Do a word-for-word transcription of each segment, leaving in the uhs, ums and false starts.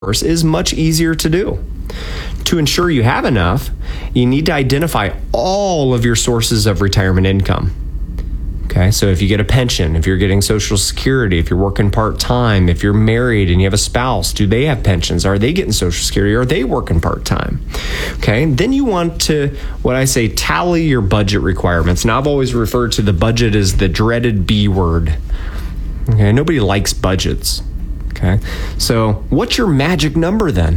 is much easier to do. To ensure you have enough, you need to identify all of your sources of retirement income. Okay, so if you get a pension, if you're getting Social Security, if you're working part-time, if you're married and you have a spouse, do they have pensions? Are they getting Social Security? Are they working part-time? Okay, and then you want to, what I say, tally your budget requirements. Now, I've always referred to the budget as the dreaded B word. Okay, nobody likes budgets. Okay, so what's your magic number then?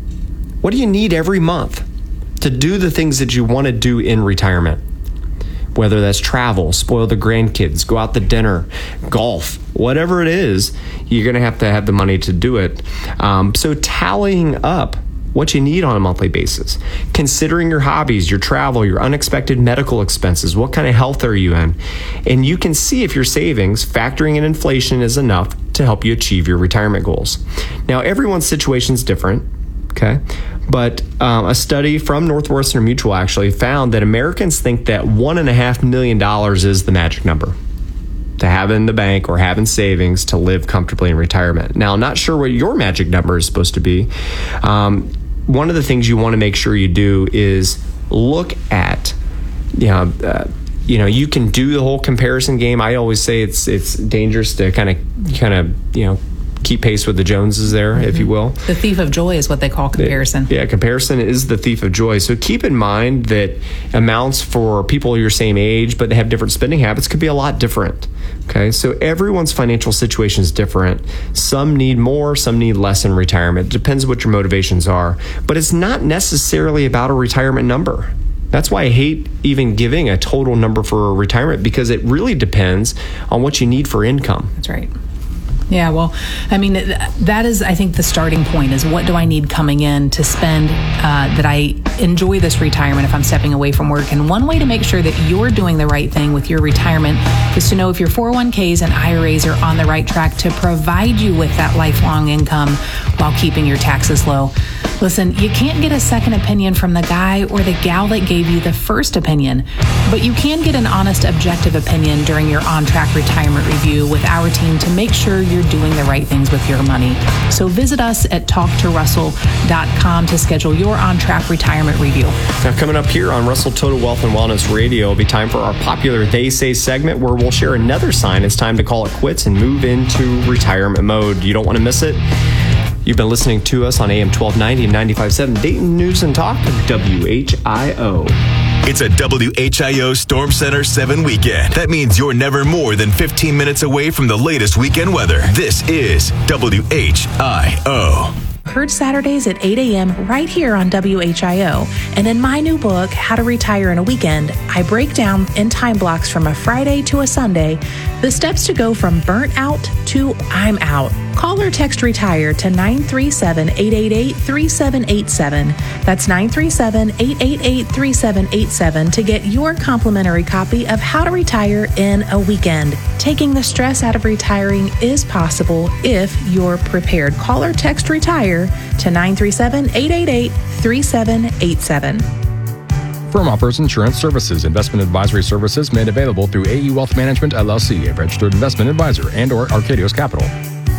What do you need every month to do the things that you want to do in retirement? Whether that's travel, spoil the grandkids, go out to dinner, golf, whatever it is, you're going to have to have the money to do it. Um, so tallying up what you need on a monthly basis, considering your hobbies, your travel, your unexpected medical expenses, what kind of health are you in? And you can see if your savings, factoring in inflation, is enough to help you achieve your retirement goals. Now, everyone's situation is different. Okay, but um, a study from Northwestern Mutual actually found that Americans think that one and a half million dollars is the magic number to have in the bank or have in savings to live comfortably in retirement. Now, I'm not sure what your magic number is supposed to be. Um, one of the things you want to make sure you do is look at, you know, uh, you know, you can do the whole comparison game. I always say it's it's dangerous to kind of kind of you know. keep pace with the Joneses there, mm-hmm. if you will. The thief of joy is what they call comparison. Yeah, comparison is the thief of joy. So keep in mind that amounts for people your same age, but they have different spending habits, could be a lot different. Okay, so everyone's financial situation is different. Some need more, some need less in retirement. It depends what your motivations are. But it's not necessarily about a retirement number. That's why I hate even giving a total number for retirement, because it really depends on what you need for income. That's right. Yeah, well, I mean, that is, I think, the starting point is what do I need coming in to spend uh, that I enjoy this retirement if I'm stepping away from work. And one way to make sure that you're doing the right thing with your retirement is to know if your four oh one k's and I R As are on the right track to provide you with that lifelong income while keeping your taxes low. Listen, you can't get a second opinion from the guy or the gal that gave you the first opinion, but you can get an honest, objective opinion during your on-track retirement review with our team to make sure you're doing the right things with your money. So visit us at talk to russell dot com to schedule your on-track retirement review. Now, coming up here on Russell Total Wealth and Wellness Radio, it'll be time for our popular They Say segment, where we'll share another sign it's time to call it quits and move into retirement mode. You don't want to miss it. You've been listening to us on A M twelve ninety and ninety-five point seven Dayton News and Talk, W H I O. It's a W H I O Storm Center seven weekend. That means you're never more than fifteen minutes away from the latest weekend weather. This is W H I O. Heard Saturdays at eight a.m. right here on W H I O. And in my new book, How to Retire in a Weekend, I break down in time blocks from a Friday to a Sunday the steps to go from burnt out to I'm out. Call or text RETIRE to nine three seven, eight eight eight, three seven eight seven. That's nine three seven, eight eight eight, three seven eight seven to get your complimentary copy of How to Retire in a Weekend. Taking the stress out of retiring is possible if you're prepared. Call or text RETIRE to nine three seven, eight eight eight, three seven eight seven. Firm offers insurance services. Investment advisory services made available through A E Wealth Management, L L C, a registered investment advisor, and or Arcadios Capital.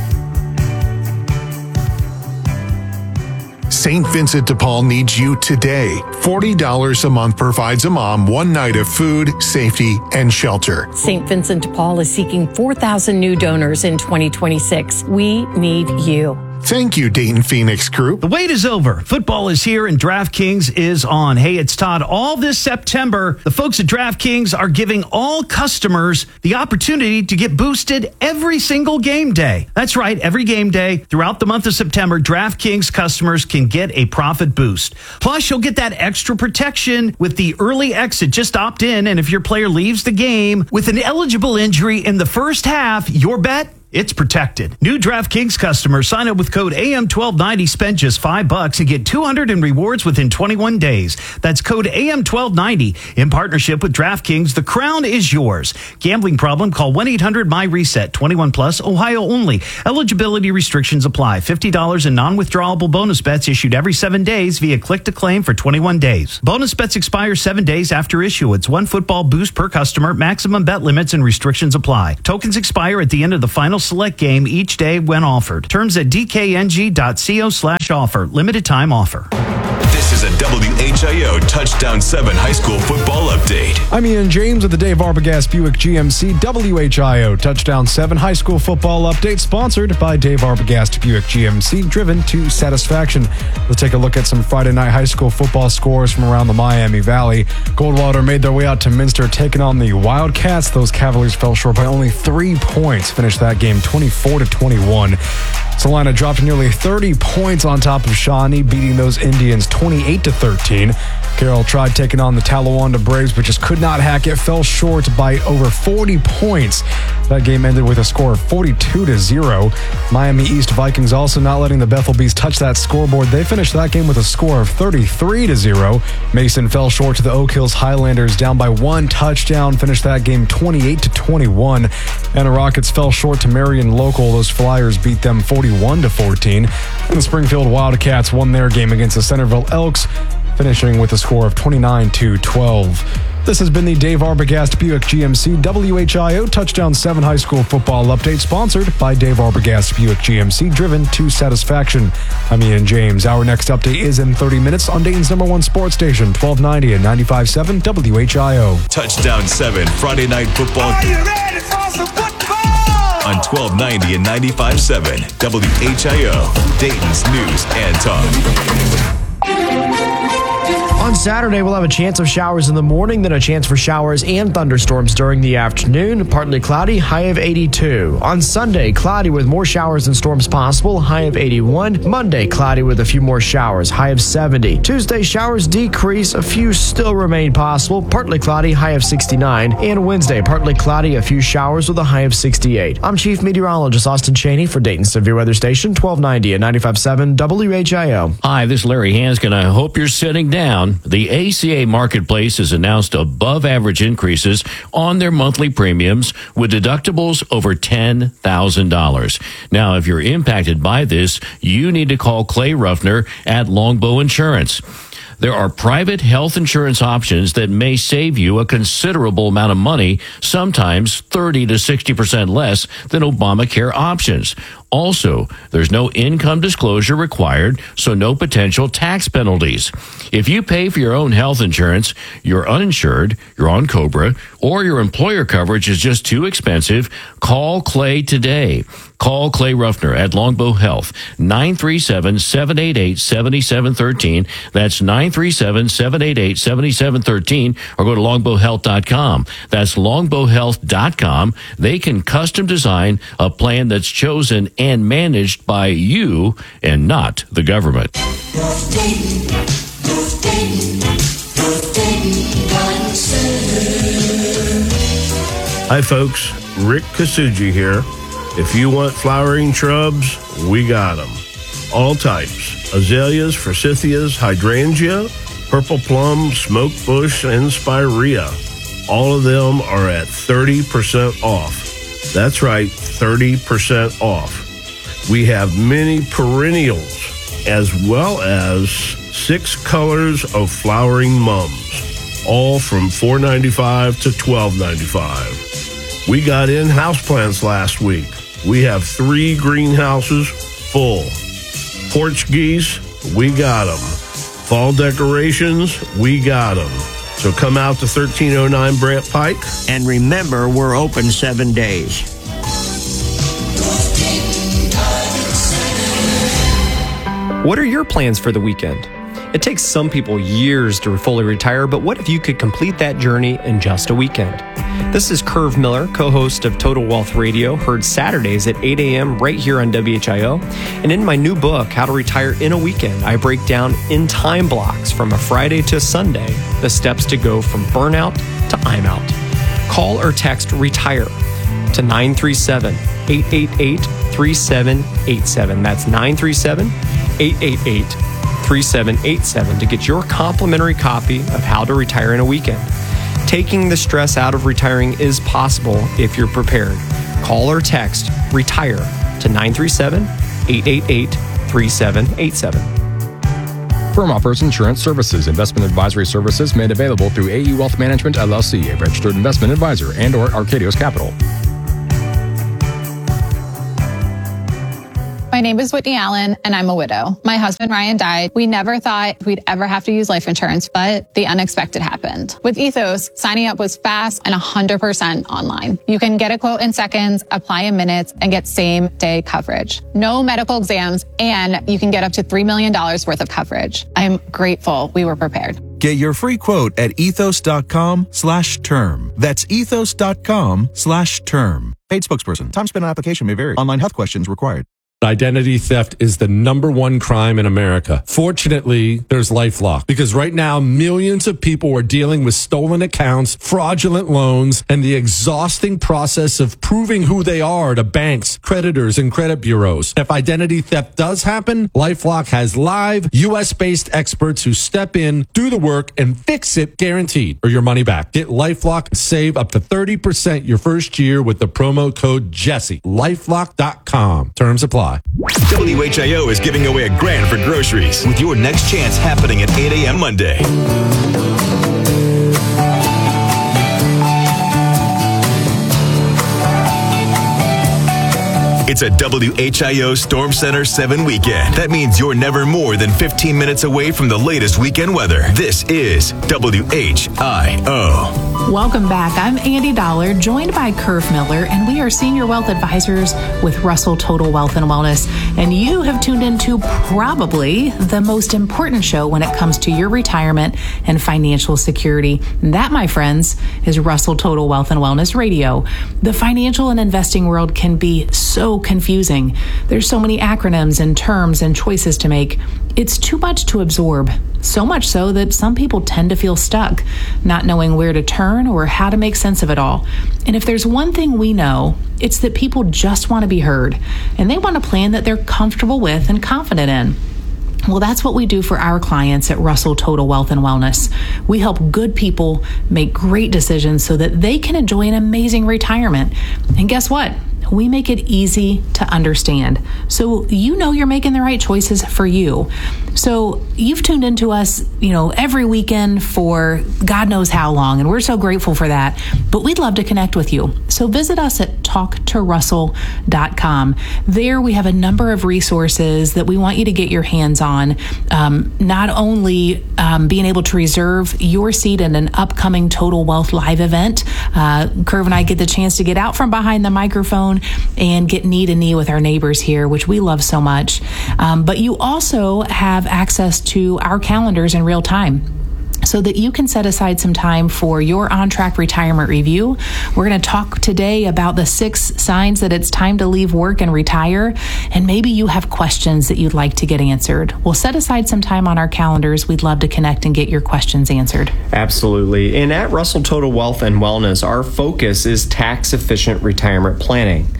Saint Vincent de Paul needs you today. forty dollars a month provides a mom one night of food, safety, and shelter. Saint Vincent de Paul is seeking four thousand new donors in twenty twenty-six. We need you. Thank you, Dayton Phoenix Group. The wait is over. Football is here and DraftKings is on. Hey, it's Todd. All this September, the folks at DraftKings are giving all customers the opportunity to get boosted every single game day. That's right, every game day throughout the month of September, DraftKings customers can get a profit boost. Plus, you'll get that extra protection with the early exit. Just opt in, and if your player leaves the game with an eligible injury in the first half, your bet, it's protected. New DraftKings customers sign up with code A M twelve ninety, spend just five bucks and get two hundred in rewards within twenty-one days. That's code A M twelve ninety. In partnership with DraftKings, the crown is yours. Gambling problem? Call one eight hundred my reset. twenty-one plus, Ohio only. Eligibility restrictions apply. fifty dollars in non-withdrawable bonus bets issued every seven days via click to claim for twenty-one days. Bonus bets expire seven days after issuance. One football boost per customer. Maximum bet limits and restrictions apply. Tokens expire at the end of the final final select game each day when offered. Terms at dkng.co slash offer. Limited time offer. This is a W H I O Touchdown seven high school football update. I'm Ian James with the Dave Arbogast Buick G M C W H I O Touchdown seven high school football update, sponsored by Dave Arbogast Buick G M C, driven to satisfaction. We'll take a look at some Friday night high school football scores from around the Miami Valley. Goldwater made their way out to Minster, taking on the Wildcats. Those Cavaliers fell short by only three points, finished that game twenty-four to twenty-one. Salina dropped nearly thirty points on top of Shawnee, beating those Indians twenty-eight to thirteen. Carroll tried taking on the Talawanda Braves, but just could not hack it, fell short by over forty points. That game ended with a score of forty-two to zero. Miami East Vikings also not letting the Bethel Bees touch that scoreboard. They finished that game with a score of thirty-three to zero. Mason fell short to the Oak Hills Highlanders, down by one touchdown, finished that game twenty-eight to twenty-one. And the Rockets fell short to Marion Local. Those Flyers beat them forty-one to fourteen. And the Springfield Wildcats won their game against the Centerville Elks, finishing with a score of twenty-nine to twelve. This has been the Dave Arbogast Buick G M C W H I O Touchdown seven high school football update, sponsored by Dave Arbogast Buick G M C, driven to satisfaction. I'm Ian James. Our next update is in thirty minutes on Dayton's number one sports station, twelve ninety and ninety-five point seven W H I O. Touchdown seven Friday night football. Are you ready for some football? On twelve ninety and ninety-five point seven W H I O, Dayton's news and talk. On Saturday, we'll have a chance of showers in the morning, then a chance for showers and thunderstorms during the afternoon. Partly cloudy, high of eighty-two. On Sunday, cloudy with more showers and storms possible, high of eighty-one. Monday, cloudy with a few more showers, high of seventy. Tuesday, showers decrease, a few still remain possible, partly cloudy, high of sixty-nine. And Wednesday, partly cloudy, a few showers with a high of sixty-eight. I'm Chief Meteorologist Austin Cheney for Dayton's Severe Weather Station, twelve ninety and ninety-five point seven W H I O. Hi, this is Larry Hanskin. I hope you're sitting down. The A C A Marketplace has announced above average increases on their monthly premiums with deductibles over ten thousand dollars. Now, if you're impacted by this, you need to call Clay Ruffner at Longbow Insurance. There are private health insurance options that may save you a considerable amount of money, sometimes thirty to sixty percent less than Obamacare options. Also, there's no income disclosure required, so no potential tax penalties. If you pay for your own health insurance, you're uninsured, you're on COBRA, or your employer coverage is just too expensive, call Clay today. Call Clay Ruffner at Longbow Health, nine three seven, seven eight eight, seven seven one three. That's nine three seven, seven eight eight, seven seven one three, or go to longbow health dot com. That's longbow health dot com. They can custom design a plan that's chosen and managed by you and not the government. Hi folks, Rick Kasuji here. If you want flowering shrubs, we got them. All types. Azaleas, forsythias, hydrangea, purple plum, smoke bush, and spirea. All of them are at thirty percent off. That's right, thirty percent off. We have many perennials, as well as six colors of flowering mums, all from four ninety-five to twelve ninety-five. We got in houseplants last week. We have three greenhouses full. Portuguese, we got them. Fall decorations, we got them. So come out to thirteen oh nine Brant Pike. And remember, we're open seven days. What are your plans for the weekend? It takes some people years to fully retire, but what if you could complete that journey in just a weekend? This is Curve Miller, co-host of Total Wealth Radio, heard Saturdays at eight a.m. right here on W H I O. And in my new book, How to Retire in a Weekend, I break down in time blocks from a Friday to a Sunday the steps to go from burnout to I'm out. Call or text RETIRE to nine three seven, eight eight eight, three seven eight seven. That's nine three seven, eight eight eight, three seven eight seven to get your complimentary copy of How to Retire in a Weekend. Taking the stress out of retiring is possible if you're prepared. Call or text RETIRE to nine three seven, eight eight eight, three seven eight seven. Firm offers insurance services. Investment advisory services made available through A E Wealth Management, L L C, a registered investment advisor, and or Arcadios Capital. My name is Whitney Allen, and I'm a widow. My husband, Ryan, died. We never thought we'd ever have to use life insurance, but the unexpected happened. With Ethos, signing up was fast and one hundred percent online. You can get a quote in seconds, apply in minutes, and get same-day coverage. No medical exams, and you can get up to three million dollars worth of coverage. I'm grateful we were prepared. Get your free quote at ethos.com slash term. That's ethos.com slash term. Paid spokesperson. Time spent on application may vary. Online health questions required. Identity theft is the number one crime in America. Fortunately, there's LifeLock, because right now millions of people are dealing with stolen accounts, fraudulent loans, and the exhausting process of proving who they are to banks, creditors, and credit bureaus. If identity theft does happen, LifeLock has live U S-based experts who step in, do the work, and fix it guaranteed, or your money back. Get LifeLock and save up to thirty percent your first year with the promo code Jesse. LifeLock dot com. Terms apply. W H I O is giving away a grand for groceries with your next chance happening at eight a.m. Monday. It's a W H I O Storm Center seven weekend. That means you're never more than fifteen minutes away from the latest weekend weather. This is W H I O. Welcome back. I'm Andy Dollar, joined by Curve Miller, and we are Senior Wealth Advisors with Russell Total Wealth and Wellness. And you have tuned into probably the most important show when it comes to your retirement and financial security. And that, my friends, is Russell Total Wealth and Wellness Radio. The financial and investing world can be so confusing. There's so many acronyms and terms and choices to make. It's too much to absorb. So much so that some people tend to feel stuck, not knowing where to turn or how to make sense of it all. And if there's one thing we know, it's that people just want to be heard, and they want a plan that they're comfortable with and confident in. Well, that's what we do for our clients at Russell Total Wealth and Wellness. We help good people make great decisions so that they can enjoy an amazing retirement. And guess what? We make it easy to understand, so you know you're making the right choices for you. So you've tuned into us, you know, every weekend for God knows how long, and we're so grateful for that. But we'd love to connect with you. So visit us at talk to russell dot com. There we have a number of resources that we want you to get your hands on. Um, not only um, being able to reserve your seat in an upcoming Total Wealth Live event. Uh, Curve and I get the chance to get out from behind the microphone and get knee to knee with our neighbors here, which we love so much. Um, but you also have access to our calendars in real time, so that you can set aside some time for your on-track retirement review. We're going to talk today about the six signs that it's time to leave work and retire, and maybe you have questions that you'd like to get answered. We'll set aside some time on our calendars. We'd love to connect and get your questions answered. Absolutely. And at Russell Total Wealth and Wellness, our focus is tax-efficient retirement planning.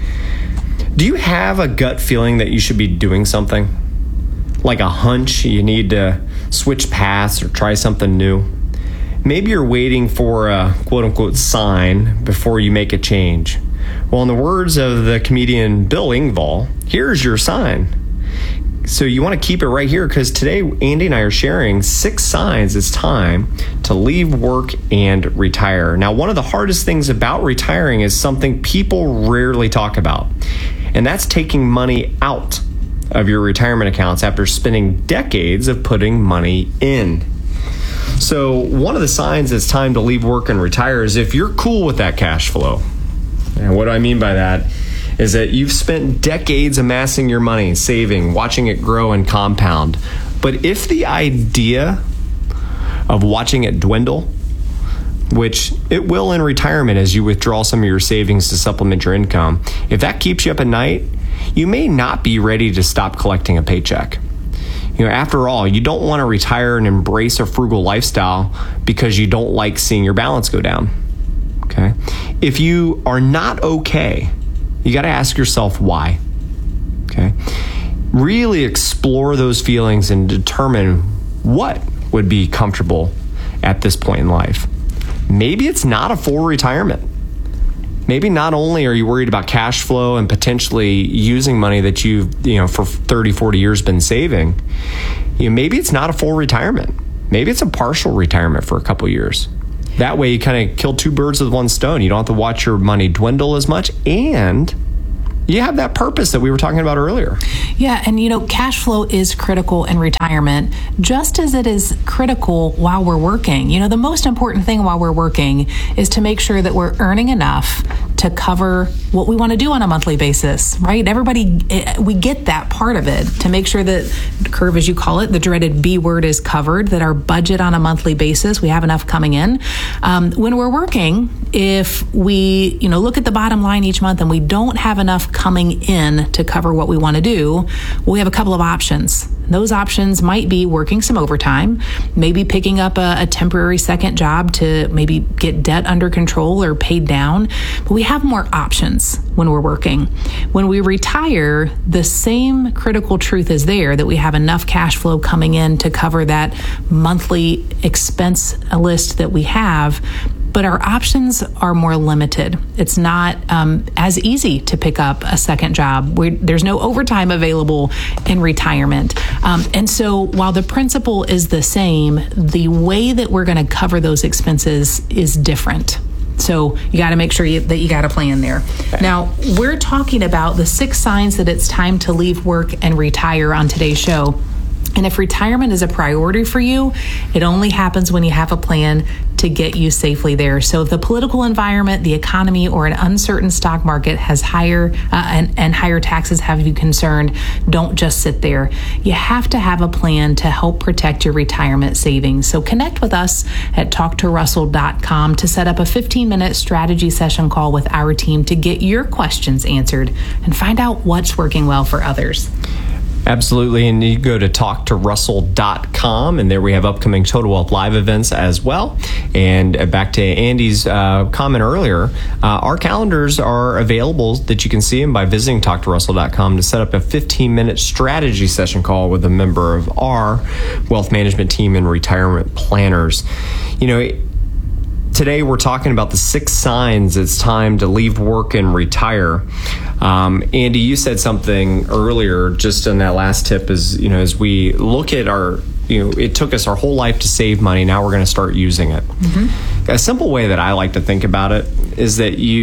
Do you have a gut feeling that you should be doing something? Like a hunch you need to switch paths or try something new? Maybe you're waiting for a quote-unquote sign before you make a change. Well, in the words of the comedian Bill Engvall, here's your sign. So you want to keep it right here, because today Andy and I are sharing six signs it's time to leave work and retire. Now, one of the hardest things about retiring is something people rarely talk about, and that's taking money out of your retirement accounts after spending decades of putting money in. So one of the signs it's time to leave work and retire is if you're cool with that cash flow. And what do I mean by that is that you've spent decades amassing your money, saving, watching it grow and compound. But if the idea of watching it dwindle, which it will in retirement as you withdraw some of your savings to supplement your income, if that keeps you up at night, you may not be ready to stop collecting a paycheck. You know, after all, you don't want to retire and embrace a frugal lifestyle because you don't like seeing your balance go down. Okay? If you are not okay, you got to ask yourself why. Okay? Really explore those feelings and determine what would be comfortable at this point in life. Maybe it's not a full retirement. Maybe not only are you worried about cash flow and potentially using money that you've, you know, for thirty, forty years been saving, you know, maybe it's not a full retirement. Maybe it's a partial retirement for a couple years. That way you kind of kill two birds with one stone. You don't have to watch your money dwindle as much, and you have that purpose that we were talking about earlier. Yeah, and you know, cash flow is critical in retirement, just as it is critical while we're working. You know, the most important thing while we're working is to make sure that we're earning enough to cover what we want to do on a monthly basis, right? Everybody, we get that part of it, to make sure that the curve, as you call it, the dreaded B word, is covered, that our budget on a monthly basis, we have enough coming in. Um, when we're working, if we, you know, look at the bottom line each month and we don't have enough coming in to cover what we want to do, well, we have a couple of options. Those options might be working some overtime, maybe picking up a, a temporary second job to maybe get debt under control or paid down. But we have more options when we're working. When we retire, the same critical truth is there, that we have enough cash flow coming in to cover that monthly expense list that we have. But our options are more limited. It's not um, as easy to pick up a second job. We're, there's no overtime available in retirement. Um, and so while the principle is the same, the way that we're going to cover those expenses is different. So you got to make sure you, that you got a plan there. Okay. Now, we're talking about the six signs that it's time to leave work and retire on today's show. And if retirement is a priority for you, it only happens when you have a plan to get you safely there. So if the political environment, the economy, or an uncertain stock market has higher uh, and, and higher taxes have you concerned, don't just sit there. You have to have a plan to help protect your retirement savings. So connect with us at talk to russell dot com to set up a fifteen minute strategy session call with our team to get your questions answered and find out what's working well for others. Absolutely. And you go to talk to russell dot com, and there we have upcoming Total Wealth Live events as well. And back to Andy's uh, comment earlier, uh, our calendars are available that you can see them by visiting talk to russell dot com to set up a fifteen minute strategy session call with a member of our wealth management team and retirement planners. You know, today we're talking about the six signs it's time to leave work and retire. Um, Andy, you said something earlier just in that last tip is, you know, as we look at our, you know, it took us our whole life to save money. Now we're going to start using it. Mm-hmm. A simple way that I like to think about it is that you,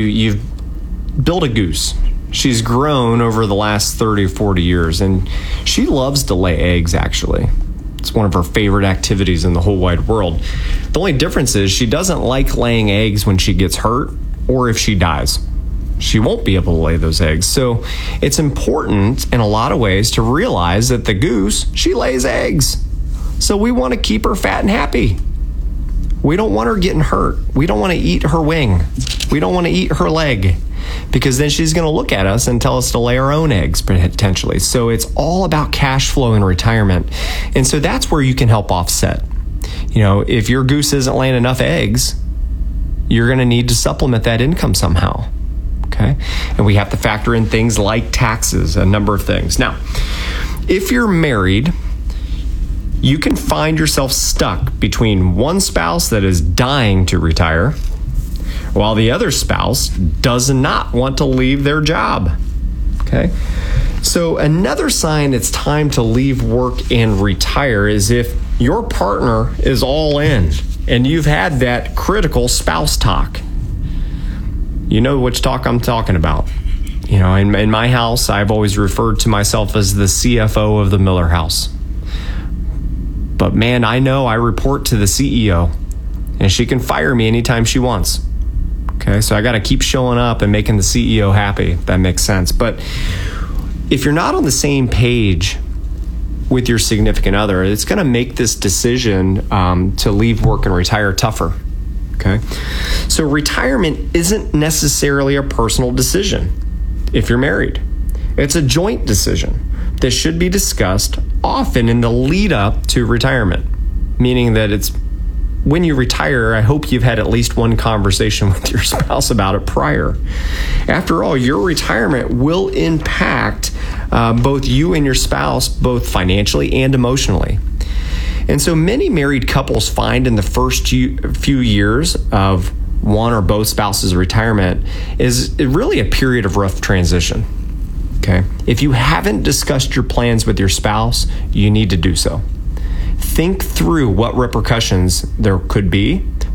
you've built a goose. She's grown over the last thirty, forty years, and she loves to lay eggs, actually. It's one of her favorite activities in the whole wide world. The only difference is she doesn't like laying eggs when she gets hurt or if she dies. She won't be able to lay those eggs. So it's important in a lot of ways to realize that the goose, she lays eggs. So we want to keep her fat and happy. We don't want her getting hurt. We don't want to eat her wing. We don't want to eat her leg, because then she's going to look at us and tell us to lay our own eggs potentially. So it's all about cash flow in retirement. And so that's where you can help offset. You know, if your goose isn't laying enough eggs, you're going to need to supplement that income somehow. Okay? And we have to factor in things like taxes, a number of things. Now, if you're married, you can find yourself stuck between one spouse that is dying to retire while the other spouse does not want to leave their job. Okay? So another sign it's time to leave work and retire is if your partner is all in and you've had that critical spouse talk. You know which talk I'm talking about. You know, in, in my house, I've always referred to myself as the C F O of the Miller house. But man, I know I report to the C E O, and she can fire me anytime she wants. Okay, so I got to keep showing up and making the C E O happy, if that makes sense. But if you're not on the same page with your significant other, it's going to make this decision um, to leave work and retire tougher. Okay, so retirement isn't necessarily a personal decision if you're married. It's a joint decision that should be discussed often in the lead up to retirement, meaning that it's when you retire, I hope you've had at least one conversation with your spouse about it prior. After all, your retirement will impact uh, both you and your spouse, both financially and emotionally. And so many married couples find in the first few years of one or both spouses' retirement is really a period of rough transition. Okay? If you haven't discussed your plans with your spouse, you need to do so. Think through what repercussions there could be.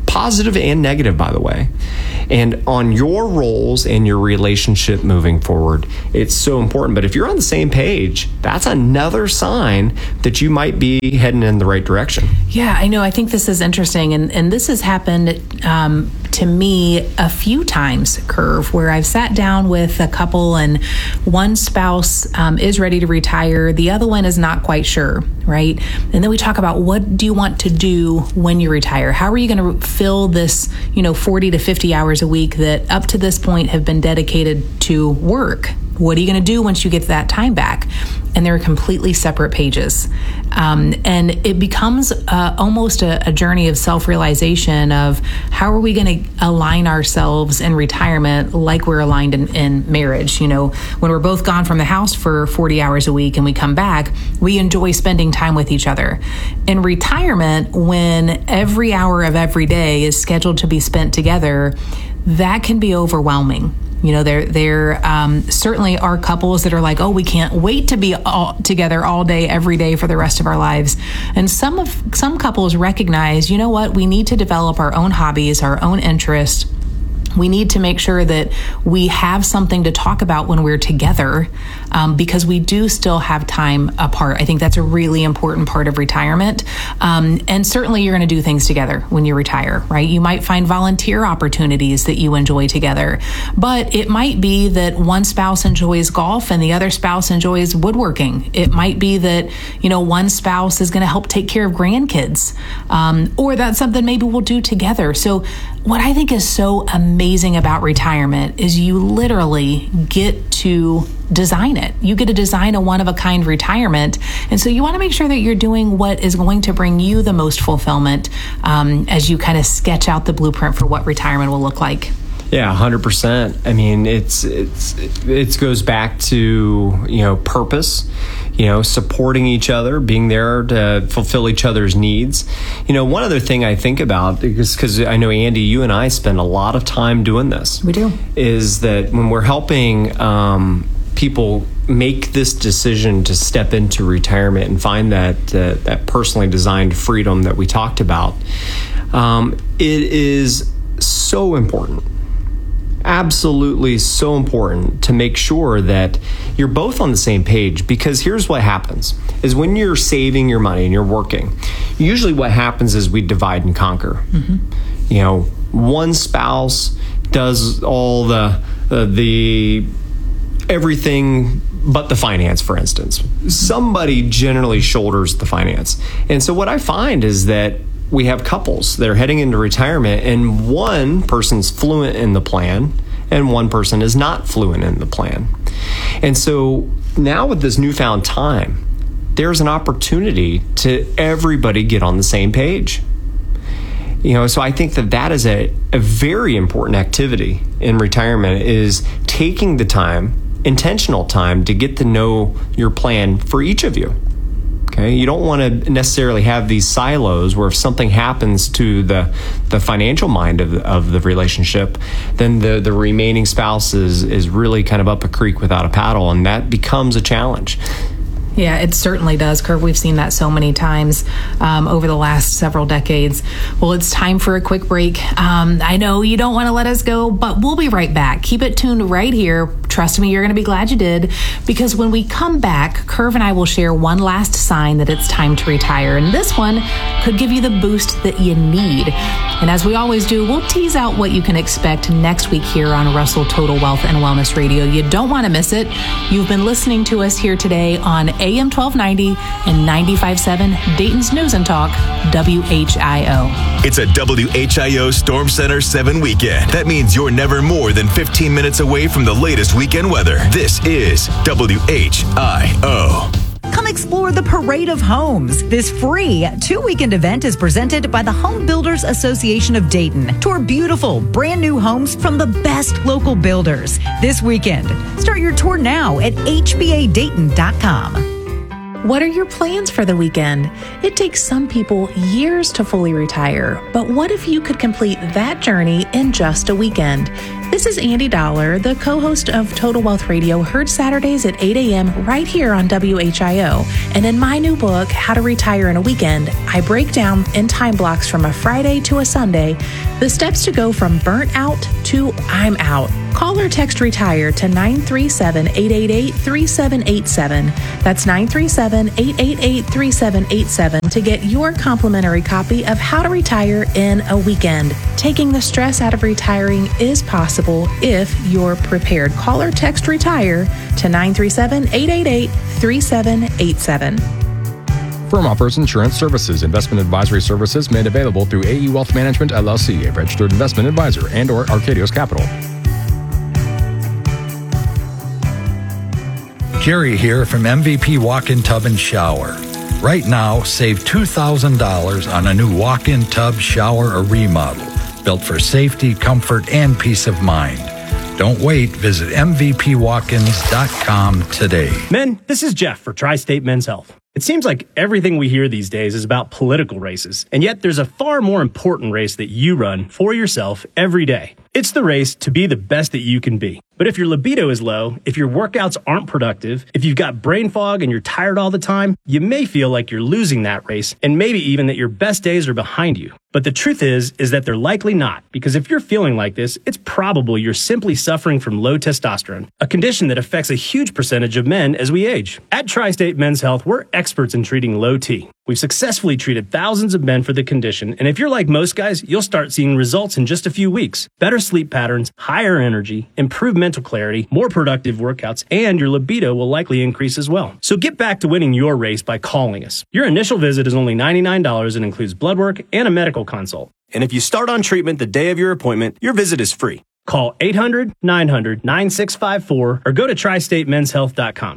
positive and negative, by the way. And on your roles and your relationship moving forward, it's so important. But if you're on the same page, that's another sign that you might be heading in the right direction. Yeah, I know. I think this is interesting. And, and this has happened um, to me a few times, Curve, where I've sat down with a couple and one spouse um, is ready to retire. The other one is not quite sure, right? And then we talk about, what do you want to do when you retire? How are you going to fill this, you know, forty to fifty hours a week that up to this point have been dedicated to work? What are you going to do once you get that time back? And they're completely separate pages. Um, and it becomes uh, almost a, a journey of self-realization of how are we going to align ourselves in retirement like we're aligned in, in marriage. You know, when we're both gone from the house for forty hours a week and we come back, we enjoy spending time with each other. In retirement, when every hour of every day is scheduled to be spent together, that can be overwhelming. You know, there there um, certainly are couples that are like, oh, we can't wait to be all together all day, every day for the rest of our lives. And some of some couples recognize, you know what, we need to develop our own hobbies, our own interests. We need to make sure that we have something to talk about when we're together, um, because we do still have time apart. I think that's a really important part of retirement. Um, and certainly you're going to do things together when you retire, right? You might find volunteer opportunities that you enjoy together, but it might be that one spouse enjoys golf and the other spouse enjoys woodworking. It might be that, you know, one spouse is going to help take care of grandkids, um, or that's something maybe we'll do together. So what I think is so amazing about retirement is you literally get to design it. You get to design a one-of-a-kind retirement. And so you want to make sure that you're doing what is going to bring you the most fulfillment um, as you kind of sketch out the blueprint for what retirement will look like. Yeah, one hundred percent. I mean, it's it's it goes back to, you know, purpose, you know, supporting each other, being there to fulfill each other's needs. You know, one other thing I think about, because I know, Andy, you and I spend a lot of time doing this. We do. Is that when we're helping um, people make this decision to step into retirement and find that uh, that personally designed freedom that we talked about, um, it is so important. Absolutely so important to make sure that you're both on the same page, because here's what happens is when you're saving your money and you're working, usually what happens is we divide and conquer. Mm-hmm. You know, one spouse does all the uh, the everything but the finance, for instance. Somebody generally shoulders the finance. And so what I find is that we have couples that are heading into retirement and one person's fluent in the plan and one person is not fluent in the plan. And so now with this newfound time, there's an opportunity to everybody get on the same page. You know, so I think that that is a, a very important activity in retirement, is taking the time, intentional time, to get to know your plan for each of you. Okay, you don't want to necessarily have these silos where if something happens to the the financial mind of the, of the relationship, then the, the remaining spouse is, is really kind of up a creek without a paddle, and that becomes a challenge. Yeah, it certainly does, Kurt. We've seen that so many times um, over the last several decades. Well, it's time for a quick break. Um, I know you don't want to let us go, but we'll be right back. Keep it tuned right here. Trust me, you're going to be glad you did, because when we come back, Curve and I will share one last sign that it's time to retire. And this one could give you the boost that you need. And as we always do, we'll tease out what you can expect next week here on Russell Total Wealth and Wellness Radio. You don't want to miss it. You've been listening to us here today on A M twelve ninety and ninety-five point seven Dayton's News and Talk, W H I O. It's a W H I O Storm Center seven weekend. That means you're never more than fifteen minutes away from the latest weekend weather. This is W H I O. Come explore the Parade of Homes. This free two-weekend event is presented by the Home Builders Association of Dayton. Tour beautiful, brand new homes from the best local builders this weekend. Start your tour now at H B A Dayton dot com. What are your plans for the weekend? It takes some people years to fully retire, but what if you could complete that journey in just a weekend? This is Andy Dollar, the co-host of Total Wealth Radio, heard Saturdays at eight a.m. right here on W H I O. And in my new book, How to Retire in a Weekend, I break down in time blocks from a Friday to a Sunday the steps to go from burnt out to I'm out. Call or text RETIRE to nine three seven, eight eight eight, three seven eight seven. That's nine three seven, eight eight eight, three seven eight seven to get your complimentary copy of How to Retire in a Weekend. Taking the stress out of retiring is possible if you're prepared. Call or text RETIRE to nine three seven, eight eight eight, three seven eight seven. Firm offers insurance services. Investment advisory services made available through A E Wealth Management, L L C, a registered investment advisor, and or Arcadios Capital. Jerry here from M V P Walk-In Tub and Shower. Right now, save two thousand dollars on a new walk-in tub, shower, or remodel, built for safety, comfort, and peace of mind. Don't wait. Visit M V P walk ins dot com today. Men, this is Jeff for Tri-State Men's Health. It seems like everything we hear these days is about political races, and yet there's a far more important race that you run for yourself every day. It's the race to be the best that you can be. But if your libido is low, if your workouts aren't productive, if you've got brain fog and you're tired all the time, you may feel like you're losing that race, and maybe even that your best days are behind you. But the truth is, is that they're likely not, because if you're feeling like this, it's probable you're simply suffering from low testosterone, a condition that affects a huge percentage of men as we age. At Tri-State Men's Health, we're experts in treating low T. We've successfully treated thousands of men for the condition, and if you're like most guys, you'll start seeing results in just a few weeks. Better sleep patterns, higher energy, improved mental clarity, more productive workouts, and your libido will likely increase as well. So get back to winning your race by calling us. Your initial visit is only ninety-nine dollars and includes blood work and a medical consult. And if you start on treatment the day of your appointment, your visit is free. Call eight hundred, nine hundred, nine six five four or go to tri state men's health dot com.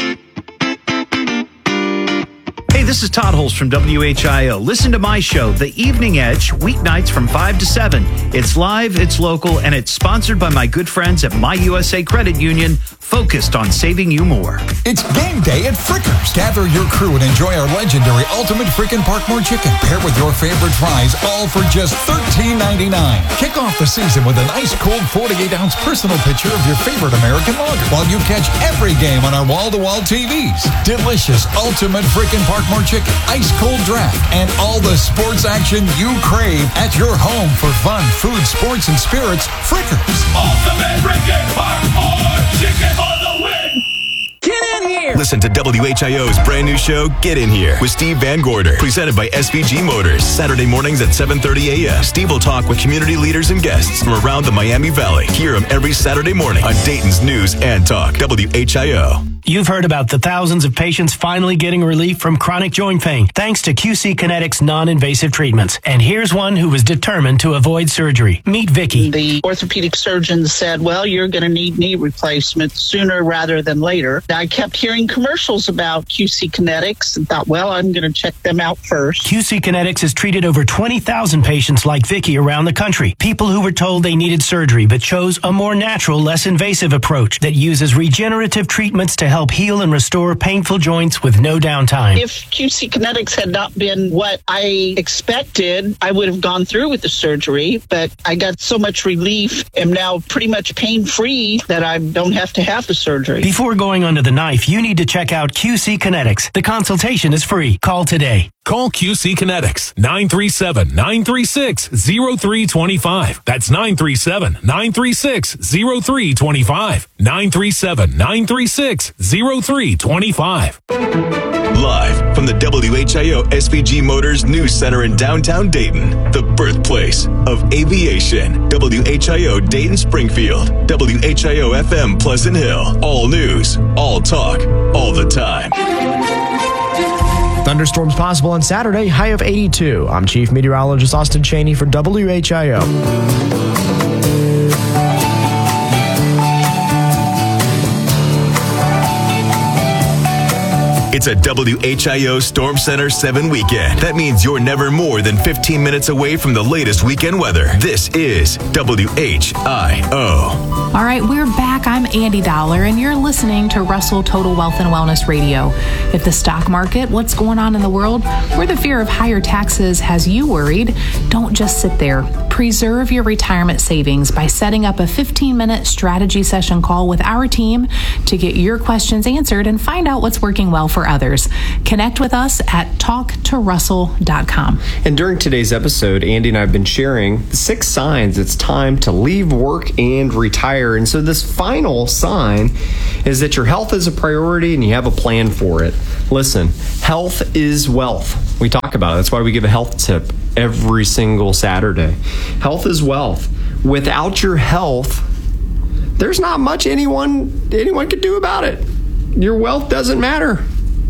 Hey, this is Todd Holz from W H I O. Listen to my show, The Evening Edge, weeknights from five to seven. It's live, it's local, and it's sponsored by my good friends at My U S A Credit Union, focused on saving you more. It's game day at Frickers. Gather your crew and enjoy our legendary Ultimate Frickin' Parkmore Chicken, paired with your favorite fries, all for just thirteen ninety-nine. Kick off the season with an ice-cold forty-eight ounce personal picture of your favorite American lager, while you catch every game on our wall-to-wall T Vs. Delicious Ultimate Frickin' Parkmore Chicken, ice-cold draft, and all the sports action you crave at your home for fun, food, sports, and spirits. Frickers. Ultimate Frickin' Parkmore Chicken for the win! Get in here! Listen to W H I O's brand new show, Get In Here, with Steve Van Gorder, presented by S V G Motors. Saturday mornings at seven thirty a.m. Steve will talk with community leaders and guests from around the Miami Valley. Hear him every Saturday morning on Dayton's News and Talk, W H I O. You've heard about the thousands of patients finally getting relief from chronic joint pain thanks to Q C Kinetics non-invasive treatments. And here's one who was determined to avoid surgery. Meet Vicky. The orthopedic surgeon said, well, you're going to need knee replacement sooner rather than later. I kept hearing commercials about Q C Kinetics and thought, well, I'm going to check them out first. Q C Kinetics has treated over twenty thousand patients like Vicky around the country. People who were told they needed surgery but chose a more natural, less invasive approach that uses regenerative treatments to help heal and restore painful joints with no downtime. If Q C Kinetics had not been what I expected, I would have gone through with the surgery, but I got so much relief, am now pretty much pain-free that I don't have to have the surgery. Before going under the knife, you need to check out Q C Kinetics. The consultation is free. Call today. Call Q C Kinetics, nine three seven, nine three six, zero three two five. That's nine three seven, nine three six, zero three two five. nine three seven, nine three six, zero three two five. Live from the W H I O S V G Motors News Center in downtown Dayton, the birthplace of aviation. W H I O Dayton Springfield, W H I O F M Pleasant Hill. All news, all talk, all the time. Thunderstorms possible on Saturday, high of eighty-two. I'm Chief Meteorologist Austin Cheney for W H I O. It's a W H I O Storm Center seven weekend. That means you're never more than fifteen minutes away from the latest weekend weather. This is W H I O. All right, we're back. I'm Andy Dollar, and you're listening to Russell Total Wealth and Wellness Radio. If the stock market, what's going on in the world, or the fear of higher taxes has you worried, don't just sit there. preserve your retirement savings by setting up a fifteen-minute strategy session call with our team to get your questions answered and find out what's working well for others. Connect with us at talk to russell dot com. And during today's episode, Andy and I have been sharing the six signs it's time to leave work and retire. And so this final sign is that your health is a priority and you have a plan for it. Listen, health is wealth. We talk about it. That's why we give a health tip every single Saturday. Health is wealth. Without your health, there's not much anyone anyone can do about it. Your wealth doesn't matter.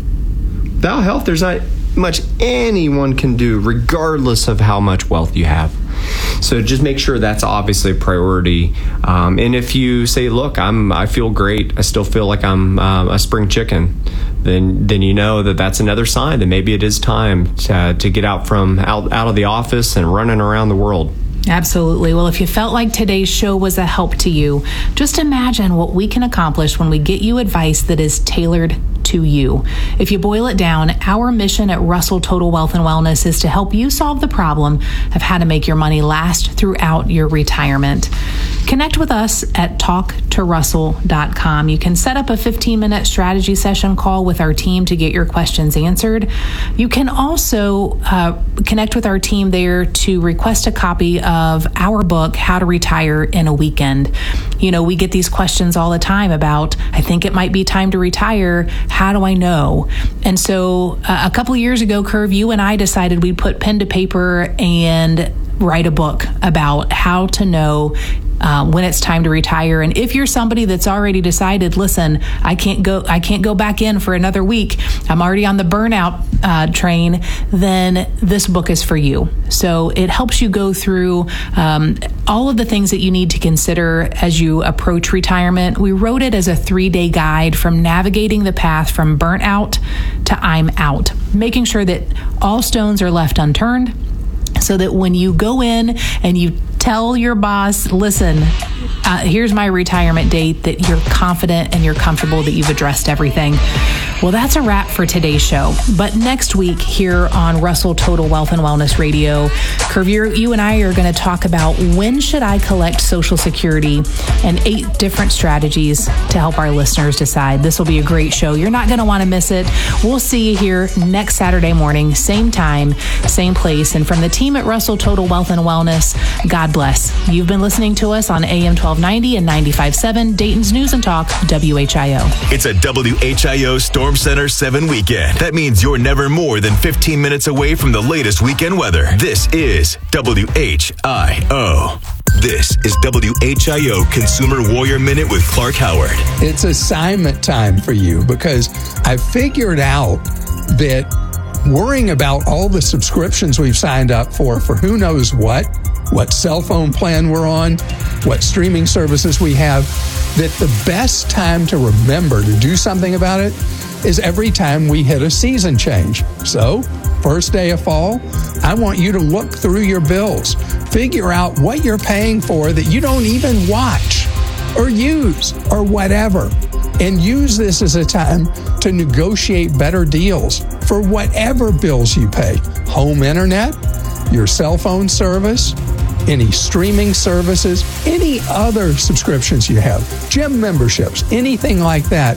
Without health, there's not much anyone can do, regardless of how much wealth you have. So just make sure that's obviously a priority. Um, and if you say, "Look, I'm I feel great. I still feel like I'm uh, a spring chicken," then then you know that that's another sign that maybe it is time to, to get out from out, out of the office and running around the world. Absolutely. Well, if you felt like today's show was a help to you, just imagine what we can accomplish when we get you advice that is tailored to you. If you boil it down, our mission at Russell Total Wealth and Wellness is to help you solve the problem of how to make your money last throughout your retirement. Connect with us at talk to russell dot com. You can set up a fifteen-minute strategy session call with our team to get your questions answered. You can also uh, connect with our team there to request a copy of our book, How to Retire in a Weekend. You know, we get these questions all the time about, I think it might be time to retire. How do I know? And so uh, a couple of years ago, Curve, you and I decided we'd put pen to paper and write a book about how to know Uh, when it's time to retire. And if you're somebody that's already decided, listen, I can't go, I can't go back in for another week, I'm already on the burnout uh, train, then this book is for you. So it helps you go through um, all of the things that you need to consider as you approach retirement. We wrote it as a three-day guide from navigating the path from burnt out to I'm out, making sure that all stones are left unturned, so that when you go in and you tell your boss, listen, uh, here's my retirement date, that you're confident and you're comfortable that you've addressed everything. Well, that's a wrap for today's show. But next week here on Russell Total Wealth and Wellness Radio, Curve, you and I are going to talk about when should I collect Social Security and eight different strategies to help our listeners decide. This will be a great show. You're not going to want to miss it. We'll see you here next Saturday morning, same time, same place. And from the team at Russell Total Wealth and Wellness, God bless. You've been listening to us on A M twelve ninety and ninety-five point seven, Dayton's News and Talk, W H I O. It's a W H I O Storm Center seven weekend. That means you're never more than fifteen minutes away from the latest weekend weather. This is W H I O. This is W H I O Consumer Warrior Minute with Clark Howard. It's assignment time for you because I figured out that worrying about all the subscriptions we've signed up for, for who knows what, what cell phone plan we're on, what streaming services we have, that the best time to remember to do something about it is every time we hit a season change. So, first day of fall, I want you to look through your bills, figure out what you're paying for that you don't even watch or use or whatever, and use this as a time to negotiate better deals for whatever bills you pay. Home internet, your cell phone service, any streaming services, any other subscriptions you have, gym memberships, anything like that.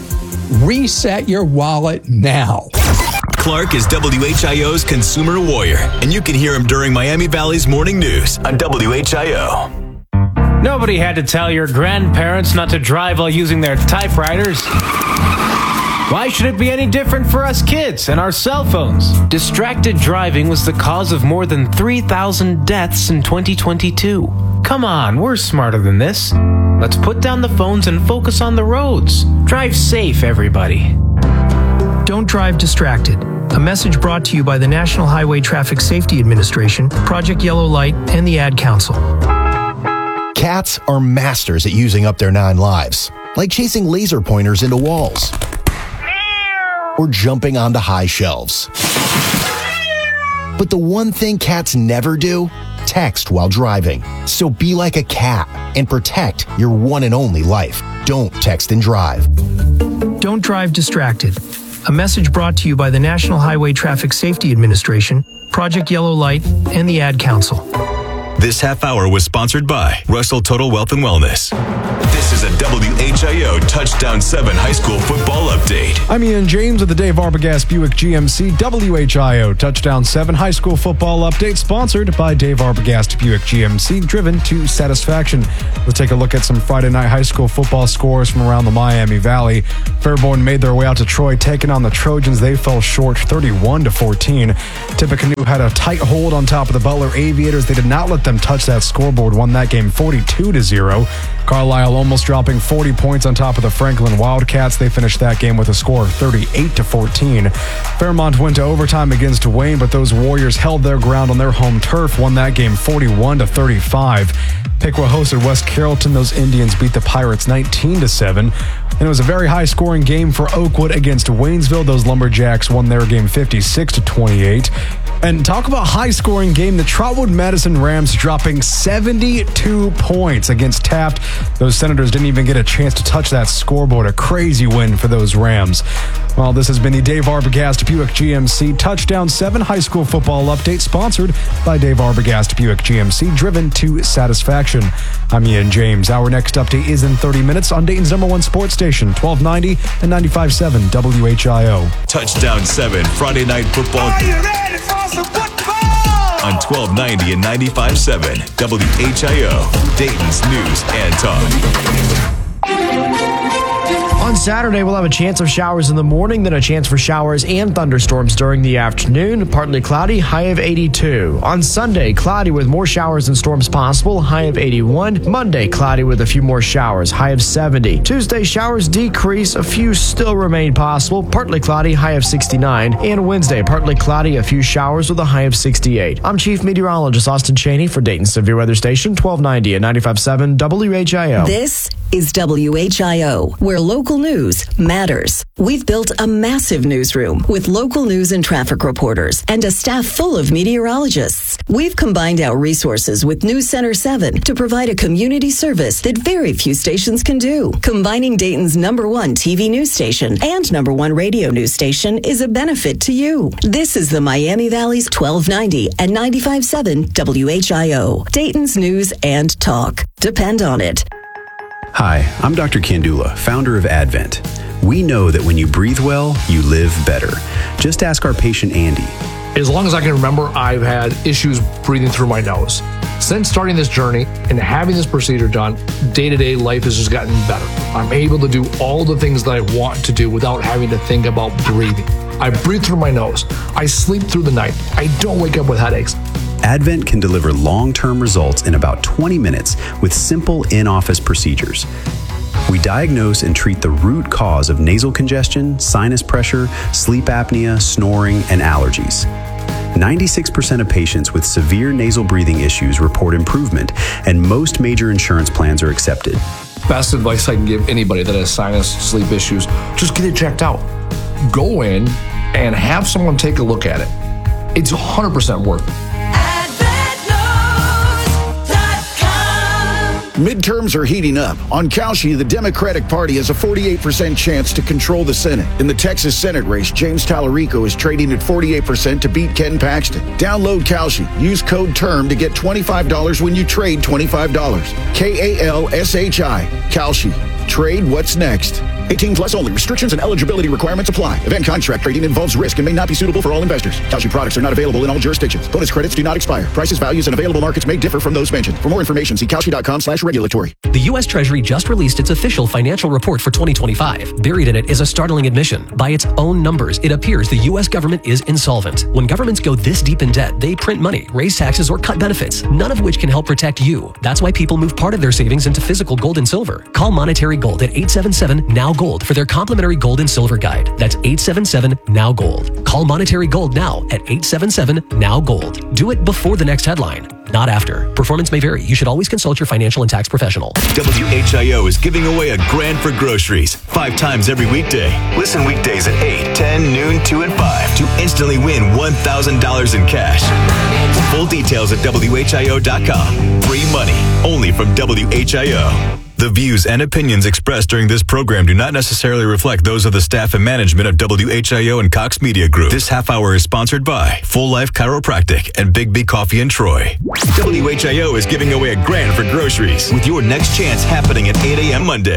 Reset your wallet now. Clark is W H I O's Consumer Warrior, and you can hear him during Miami Valley's Morning News on W H I O. Nobody had to tell your grandparents not to drive while using their typewriters. Why should it be any different for us kids and our cell phones? Distracted driving was the cause of more than three thousand deaths in twenty twenty-two. Come on, we're smarter than this. Let's put down the phones and focus on the roads. Drive safe, everybody. Don't drive distracted. A message brought to you by the National Highway Traffic Safety Administration, Project Yellow Light, and the Ad Council. Cats are masters at using up their nine lives, like chasing laser pointers into walls or jumping onto high shelves. But the one thing cats never do, text while driving. So be like a cat and protect your one and only life. Don't text and drive. Don't drive distracted. A message brought to you by the National Highway Traffic Safety Administration, Project Yellow Light, and the Ad Council. This half hour was sponsored by Russell Total Wealth and Wellness. This is a W H I O Touchdown seven High School Football Update. I'm Ian James with the Dave Arbogast Buick G M C W H I O Touchdown seven High School Football Update, sponsored by Dave Arbogast Buick G M C, driven to satisfaction. Let's take a look at some Friday night high school football scores from around the Miami Valley. Fairborn made their way out to Troy, taking on the Trojans. They fell short thirty-one to fourteen. Tippecanoe had a tight hold on top of the Butler Aviators. They did not let them touch that scoreboard, won that game forty-two to zero. Carlisle almost dropping forty points on top of the Franklin Wildcats. They finished that game with a score of thirty-eight to fourteen. Fairmont went to overtime against Wayne, but those Warriors held their ground on their home turf, won that game forty-one to thirty-five. Piqua hosted West Carrollton. Those Indians beat the Pirates nineteen to seven. And it was a very high-scoring game for Oakwood against Waynesville. Those Lumberjacks won their game fifty-six to twenty-eight. And talk about high-scoring game. The Trotwood Madison Rams dropping seventy-two points against Taft. Those Senators didn't even get a chance to touch that scoreboard. A crazy win for those Rams. Well, this has been the Dave Arbogast Buick G M C Touchdown seven High School Football Update, sponsored by Dave Arbogast Buick G M C, driven to satisfaction. I'm Ian James. Our next update is in thirty minutes on Dayton's number one sports station, twelve ninety and ninety-five point seven W H I O. Touchdown seven Friday Night Football. Are you ready for some football? On twelve ninety and ninety-five point seven W H I O, Dayton's News and Talk. On Saturday, we'll have a chance of showers in the morning, then a chance for showers and thunderstorms during the afternoon. Partly cloudy, high of eighty-two. On Sunday, cloudy with more showers and storms possible, high of eighty-one. Monday, cloudy with a few more showers, high of seventy. Tuesday, showers decrease, a few still remain possible, partly cloudy, high of sixty-nine. And Wednesday, partly cloudy, a few showers with a high of sixty-eight. I'm Chief Meteorologist Austin Cheney for Dayton Severe Weather Station, twelve ninety and ninety-five point seven W H I O. This is W H I O, where local news matters. We've built a massive newsroom with local news and traffic reporters and a staff full of meteorologists. We've combined our resources with News Center seven to provide a community service that very few stations can do. Combining Dayton's number one T V news station and number one radio news station is a benefit to you. This is the Miami Valley's twelve ninety and ninety-five point seven W H I O, Dayton's News and Talk. Depend on it. Hi, I'm Doctor Kandula, founder of Advent. We know that when you breathe well, you live better. Just ask our patient Andy. As long as I can remember, I've had issues breathing through my nose. Since starting this journey and having this procedure done, day-to-day life has just gotten better. I'm able to do all the things that I want to do without having to think about breathing. I breathe through my nose. I sleep through the night. I don't wake up with headaches. Advent can deliver long-term results in about twenty minutes with simple in-office procedures. We diagnose and treat the root cause of nasal congestion, sinus pressure, sleep apnea, snoring, and allergies. ninety-six percent of patients with severe nasal breathing issues report improvement, and most major insurance plans are accepted. Best advice I can give anybody that has sinus sleep issues, just get it checked out. Go in and have someone take a look at it. It's one hundred percent worth it. Midterms are heating up. On Kalshi, the Democratic Party has a forty-eight percent chance to control the Senate. In the Texas Senate race, James Tallarico is trading at forty-eight percent to beat Ken Paxton. Download Kalshi. Use code TERM to get twenty-five dollars when you trade twenty-five dollars. K A L S H I. Kalshi. Trade what's next. eighteen plus only. Restrictions and eligibility requirements apply. Event contract trading involves risk and may not be suitable for all investors. Kalshi products are not available in all jurisdictions. Bonus credits do not expire. Prices, values, and available markets may differ from those mentioned. For more information, see Kalshi.com slash regulatory. The U S Treasury just released its official financial report for twenty twenty-five. Buried in it is a startling admission. By its own numbers, it appears the U S government is insolvent. When governments go this deep in debt, they print money, raise taxes, or cut benefits, none of which can help protect you. That's why people move part of their savings into physical gold and silver. Call Monetary Gold at eight seven seven, N O W, GOLD for their complimentary gold and silver guide. That's eight seven seven, N O W, GOLD. Call Monetary Gold now at eight seven seven, N O W, GOLD. Do it before the next headline, not after. Performance may vary. You should always consult your financial and tax professional. W H I O is giving away a grand for groceries five times every weekday. Listen weekdays at eight, ten, noon, two, and five to instantly win one thousand dollars in cash. Full details at W H I O dot com. Free money only from W H I O. The views and opinions expressed during this program do not necessarily reflect those of the staff and management of W H I O and Cox Media Group. This half hour is sponsored by Full Life Chiropractic and Big B Coffee in Troy. W H I O is giving away a grand for groceries with your next chance happening at eight a.m. Monday.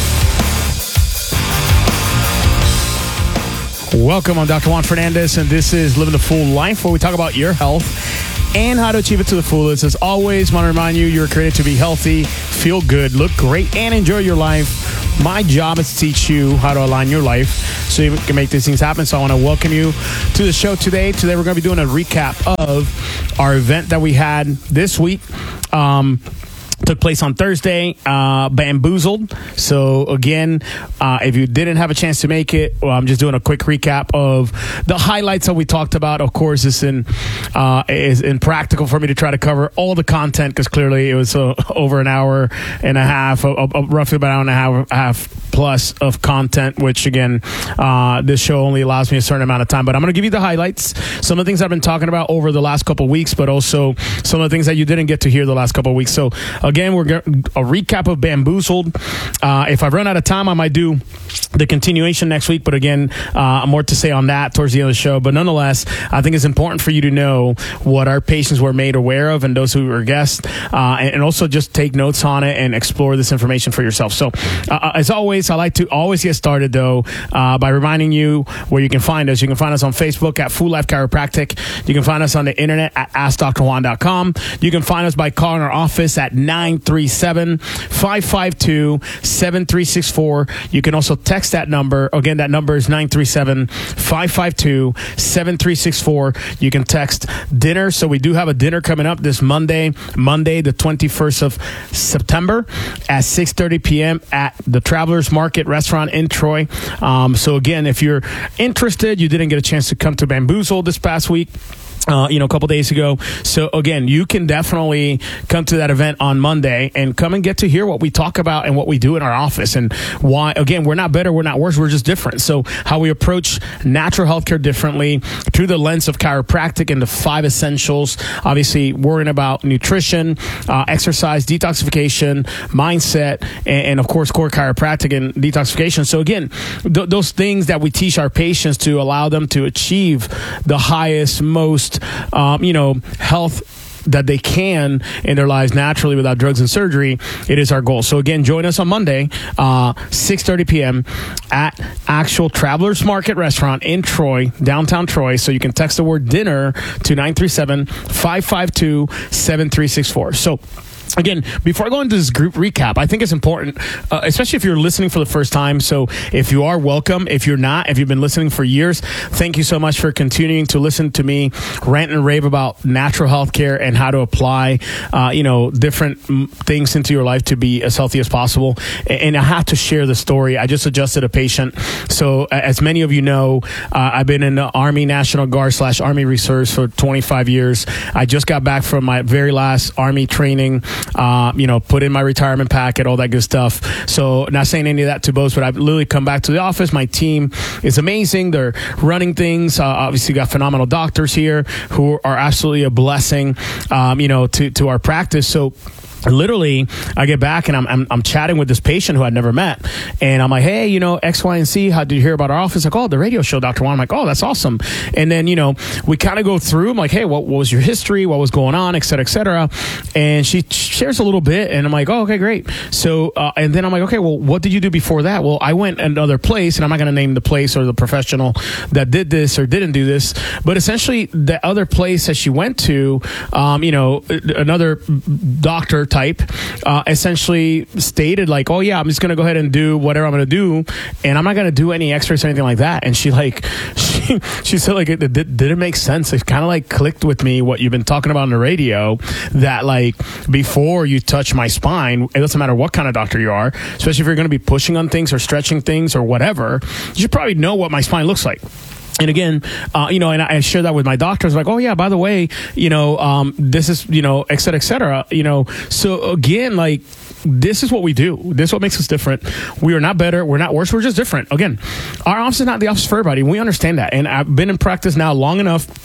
Welcome, I'm Doctor Juan Fernandez, and this is Living the Full Life, where we talk about your health and how to achieve it to the fullest. As always, I want to remind you, you're created to be healthy, feel good, look great, and enjoy your life. My job is to teach you how to align your life so you can make these things happen. So I want to welcome you to the show today. Today, we're going to be doing a recap of our event that we had this week. Um... Took place on Thursday, uh, Bamboozled. So again, uh, if you didn't have a chance to make it, well, I'm just doing a quick recap of the highlights that we talked about. Of course, it's in uh, is impractical for me to try to cover all the content because clearly it was uh, over an hour and a half, uh, uh, roughly about an hour and a half plus of content, which again, uh, this show only allows me a certain amount of time. But I'm going to give you the highlights, some of the things I've been talking about over the last couple of weeks, but also some of the things that you didn't get to hear the last couple of weeks. So again, we're going a recap of Bamboozled. Uh, if I run out of time, I might do the continuation next week. But again, uh, more to say on that towards the end of the show. But nonetheless, I think it's important for you to know what our patients were made aware of and those who were guests, uh, and, and also just take notes on it and explore this information for yourself. So uh, as always, I like to always get started, though, uh, by reminding you where you can find us. You can find us on Facebook at Full Life Chiropractic. You can find us on the internet at ask dr juan dot com. You can find us by calling our office at nine three seven, five five two, seven three six four. You can also text that number. Again, that number is nine three seven, five five two, seven three six four. You can text dinner. So we do have a dinner coming up this Monday, Monday, the twenty-first of September at six thirty p.m. at the Travelers Market Restaurant in Troy. Um, so again, if you're interested, you didn't get a chance to come to Bamboozle this past week, Uh, you know, a couple days ago. So again, you can definitely come to that event on Monday and come and get to hear what we talk about and what we do in our office and why. Again, we're not better, we're not worse, we're just different. So how we approach natural healthcare differently through the lens of chiropractic and the five essentials. Obviously, worrying about nutrition, uh, exercise, detoxification, mindset, and, and of course, core chiropractic and detoxification. So again, th- those things that we teach our patients to allow them to achieve the highest, most Um, you know, health that they can in their lives naturally without drugs and surgery. It is our goal. So again, join us on Monday, uh, six thirty p.m. at actual Travelers Market Restaurant in Troy, downtown Troy. So you can text the word dinner to nine three seven, five five two, seven three six four. So again, before I go into this group recap, I think it's important, uh, especially if you're listening for the first time. So if you are, welcome. If you're not, if you've been listening for years, thank you so much for continuing to listen to me rant and rave about natural health care and how to apply, uh, you know, different m- things into your life to be as healthy as possible. And, and I have to share the story. I just adjusted a patient. So as many of you know, uh, I've been in the Army National Guard slash Army Reserves for twenty-five years. I just got back from my very last Army training. Uh, you know, put in my retirement packet, all that good stuff. So not saying any of that to boast, but I've literally come back to the office. My team is amazing. They're running things. Uh, obviously got phenomenal doctors here who are absolutely a blessing, um, you know, to, to our practice. So literally, I get back and I'm, I'm I'm chatting with this patient who I'd never met, and I'm like, hey, you know, X, Y, and Z. How did you hear about our office? Like, oh, the radio show, Doctor Juan. I'm like, oh, that's awesome. And then, you know, we kind of go through. I'm like, hey, what, what was your history? What was going on, et cetera, et cetera. And she shares a little bit, and I'm like, oh, okay, great. So, uh, and then I'm like, okay, well, what did you do before that? Well, I went another place, and I'm not going to name the place or the professional that did this or didn't do this, but essentially, the other place that she went to, um, you know, another doctor type, uh, essentially stated like, oh yeah, I'm just going to go ahead and do whatever I'm going to do. And I'm not going to do any x-rays or anything like that. And she like, she, she said like, it, it didn't make sense. It kind of like clicked with me what you've been talking about on the radio, that like before you touch my spine, it doesn't matter what kind of doctor you are, especially if you're going to be pushing on things or stretching things or whatever, you should probably know what my spine looks like. And again, uh, you know, and I share that with my doctors, like, oh yeah, by the way, you know, um, this is, you know, et cetera, et cetera, you know, so again, like, this is what we do. This is what makes us different. We are not better. We're not worse. We're just different. Again, our office is not the office for everybody. We understand that. And I've been in practice now long enough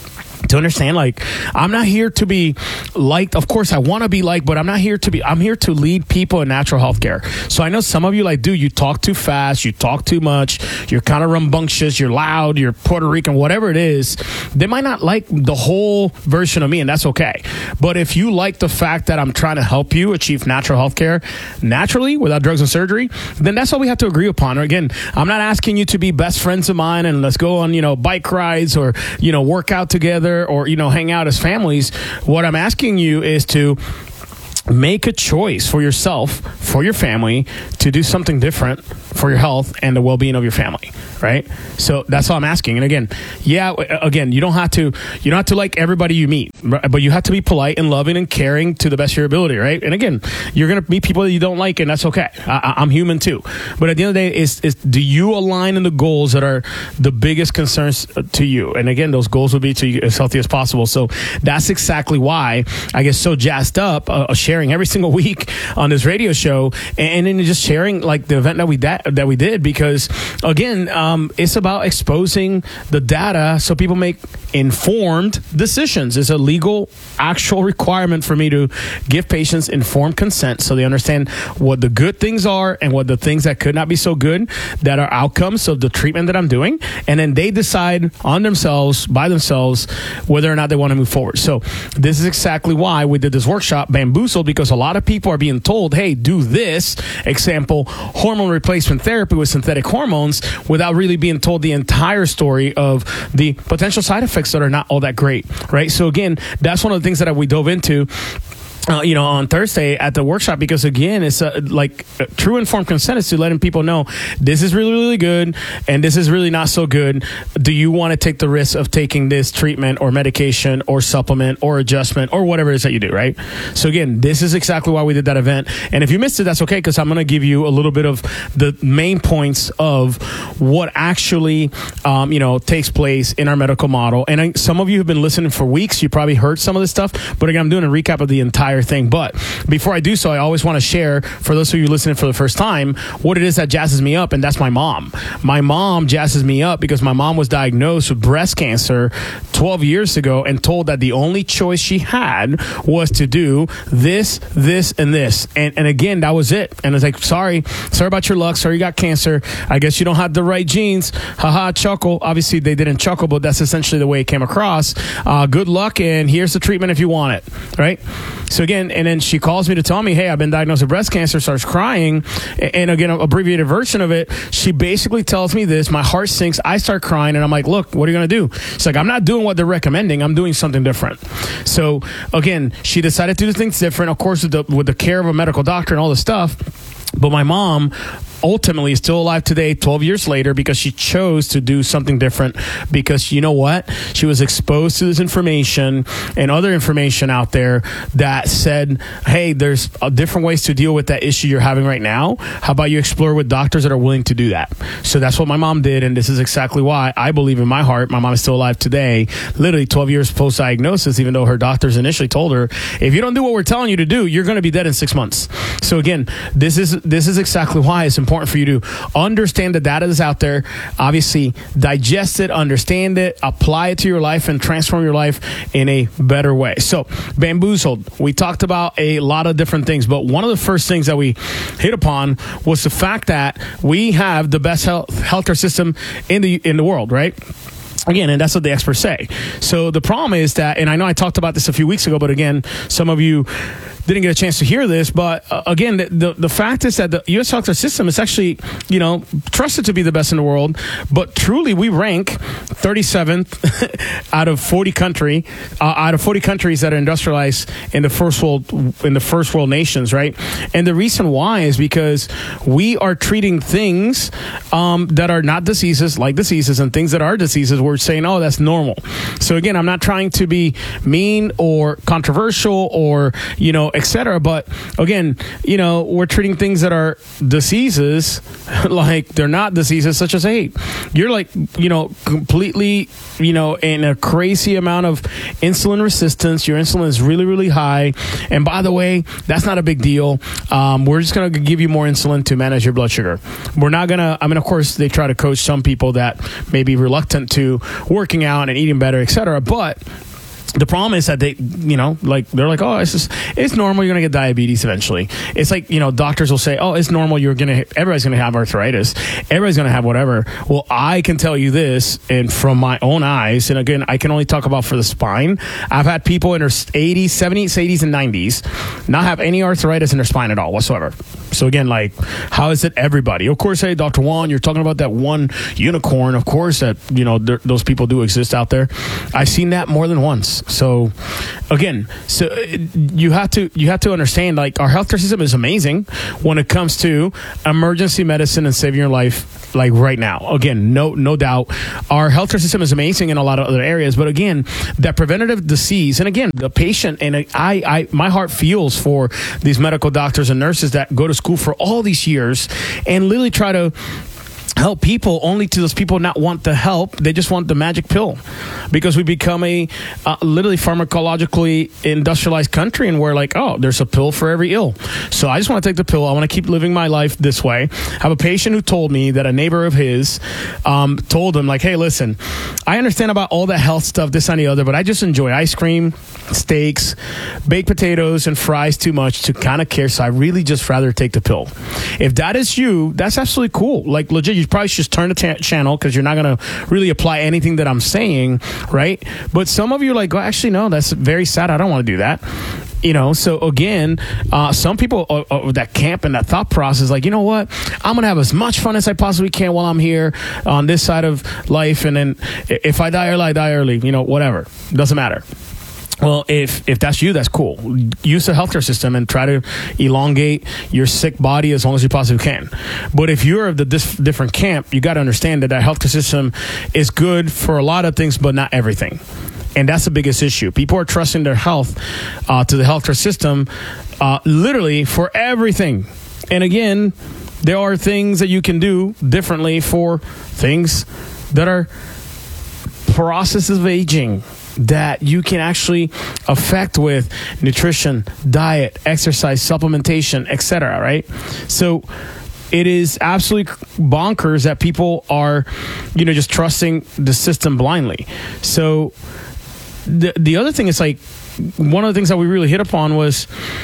to understand, like, I'm not here to be liked. Of course, I want to be liked, but I'm not here to be, I'm here to lead people in natural health care. So I know some of you, like, dude, you talk too fast, you talk too much, you're kind of rambunctious, you're loud, you're Puerto Rican, whatever it is. They might not like the whole version of me, and that's okay. But if you like the fact that I'm trying to help you achieve natural health care naturally without drugs and surgery, then that's what we have to agree upon. Or again, I'm not asking you to be best friends of mine and let's go on, you know, bike rides or, you know, work out together, or, you know, hang out as families. What I'm asking you is to make a choice for yourself, for your family, to do something different for your health and the well-being of your family, right? So that's all I'm asking. And again, yeah, again, you don't have to, you don't have to like everybody you meet, but you have to be polite and loving and caring to the best of your ability, right? And again, you're going to meet people that you don't like, and that's okay. I, I'm human too. But at the end of the day, is is do you align in the goals that are the biggest concerns to you? And again, those goals will be to you as healthy as possible. So that's exactly why I get so jazzed up uh, sharing every single week on this radio show, and then just sharing like the event that we da- that we did, because again, um, it's about exposing the data so people make informed decisions. It's a legal, actual requirement for me to give patients informed consent so they understand what the good things are and what the things that could not be so good, that are outcomes of the treatment that I'm doing, and then they decide on themselves, by themselves, whether or not they want to move forward. So this is exactly why we did this workshop, Bamboozled, because a lot of people are being told, hey, do this, example, hormone replacement therapy with synthetic hormones, without really being told the entire story of the potential side effects that are not all that great, right? So again, that's one of the things that we dove into Uh, you know, on Thursday at the workshop, because again, it's uh, like uh, true informed consent is to letting people know this is really, really good and this is really not so good. Do you want to take the risk of taking this treatment or medication or supplement or adjustment or whatever it is that you do, right? So again, this is exactly why we did that event. And if you missed it, that's okay, because I'm going to give you a little bit of the main points of what actually, um, you know, takes place in our medical model. And I, some of you have been listening for weeks. You probably heard some of this stuff, but again, I'm doing a recap of the entire thing. But before I do so, I always want to share, for those of you listening for the first time, what it is that jazzes me up, and that's my mom. My mom jazzes me up because my mom was diagnosed with breast cancer twelve years ago and told that the only choice she had was to do this, this, and this. And and again, that was it. And it's like, sorry, sorry about your luck. Sorry you got cancer. I guess you don't have the right genes. Haha, chuckle. Obviously, they didn't chuckle, but that's essentially the way it came across. Uh, good luck, and here's the treatment if you want it, right? So again, and then she calls me to tell me, hey, I've been diagnosed with breast cancer, starts crying. And again, an abbreviated version of it, she basically tells me this, my heart sinks, I start crying, and I'm like, look, what are you going to do? She's like, I'm not doing what they're recommending, I'm doing something different. So again, she decided to do things different, of course, with the, with the care of a medical doctor and all this stuff. But my mom ultimately is still alive today, twelve years later, because she chose to do something different. Because you know what? She was exposed to this information and other information out there that said, hey, there's uh, different ways to deal with that issue you're having right now. How about you explore with doctors that are willing to do that? So that's what my mom did. And this is exactly why I believe in my heart my mom is still alive today, literally twelve years post-diagnosis, even though her doctors initially told her, if you don't do what we're telling you to do, you're going to be dead in six months. So again, this is this is exactly why it's important for you to understand the data that's out there, obviously digest it, understand it, apply it to your life, and transform your life in a better way. So Bamboozled, we talked about a lot of different things, but one of the first things that we hit upon was the fact that we have the best health healthcare system in the in the world, right? Again, and that's what the experts say. So the problem is that, and I know I talked about this a few weeks ago, but again, some of you didn't get a chance to hear this, but uh, again, the, the the fact is that the U S healthcare system is actually, you know, trusted to be the best in the world, but truly we rank thirty-seventh out of forty country, uh, out of forty countries that are industrialized in the first world, in the first world nations, right? And the reason why is because we are treating things um, that are not diseases like diseases, and things that are diseases, we're saying, oh, that's normal. So again, I'm not trying to be mean or controversial or, you know, et cetera. But again, you know, we're treating things that are diseases like they're not diseases, such as, hey, you're like, you know, completely, you know, in a crazy amount of insulin resistance. Your insulin is really, really high. And by the way, that's not a big deal. Um, we're just going to give you more insulin to manage your blood sugar. We're not going to, I mean, of course, they try to coach some people that may be reluctant to working out and eating better, et cetera. But the problem is that they, you know, like they're like, oh, it's just, it's normal. You're gonna get diabetes eventually. It's like, you know, doctors will say, oh, it's normal. You're gonna, everybody's gonna have arthritis. Everybody's gonna have whatever. Well, I can tell you this, and from my own eyes, and again, I can only talk about for the spine. I've had people in their eighties, seventies, eighties, and nineties not have any arthritis in their spine at all whatsoever. So again, like, how is it everybody? Of course, hey, Doctor Juan, you're talking about that one unicorn. Of course, that, you know, there, those people do exist out there. I've seen that more than once. So again, so you have to you have to understand, like, our healthcare system is amazing when it comes to emergency medicine and saving your life, like right now. Again, no no doubt, our healthcare system is amazing in a lot of other areas. But again, that preventative disease, and again, the patient, and I, I my heart feels for these medical doctors and nurses that go to school for all these years and literally try to help people, only to those people not want the help. They just want the magic pill, because we become a uh, literally pharmacologically industrialized country, and we're like, oh, there's a pill for every ill. So I just want to take the pill. I want to keep living my life this way. I have a patient who told me that a neighbor of his um, told him, like, hey, listen, I understand about all the health stuff, this and the other, but I just enjoy ice cream, steaks, baked potatoes, and fries too much to kind of care. So I really just rather take the pill. If that is you, that's absolutely cool. Like, legit, you probably should just turn the t- channel, because you're not going to really apply anything that I'm saying, right? But some of you are like, well, actually, no, that's very sad. I don't want to do that. You know, so again, uh, some people uh, uh, that camp and that thought process, like, you know what, I'm going to have as much fun as I possibly can while I'm here on this side of life. And then if I die early, I die early, you know, whatever. Doesn't matter. Well, if if that's you, that's cool. Use the healthcare system and try to elongate your sick body as long as you possibly can. But if you're of the dis- different camp, you got to understand that that healthcare system is good for a lot of things, but not everything. And that's the biggest issue. People are trusting their health uh, to the healthcare system uh, literally for everything. And again, there are things that you can do differently for things that are processes of aging that you can actually affect with nutrition, diet, exercise, supplementation, et cetera, right? So it is absolutely bonkers that people are, you know, just trusting the system blindly. So the the other thing is, like, one of the things that we really hit upon was